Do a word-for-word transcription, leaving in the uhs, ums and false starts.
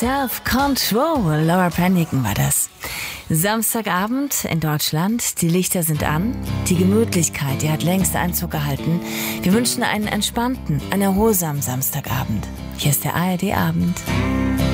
Self-Control, Laura Branigan war das. Samstagabend in Deutschland, die Lichter sind an, die Gemütlichkeit, die hat längst Einzug gehalten. Wir wünschen einen entspannten, einen erholsamen Samstagabend. Hier ist der A R D Abend.